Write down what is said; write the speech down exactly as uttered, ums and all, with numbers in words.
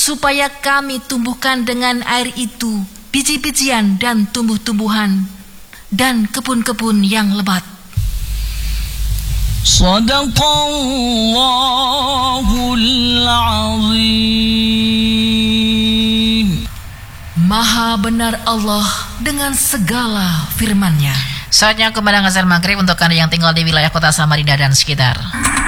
supaya kami tumbuhkan dengan air itu biji-bijian dan tumbuh-tumbuhan dan kebun-kebun yang lebat. Shadaqallahul azim. Maha benar Allah dengan segala firman-Nya. Saatnya kumandang azan maghrib untuk Anda yang tinggal di wilayah kota Samarinda dan sekitar.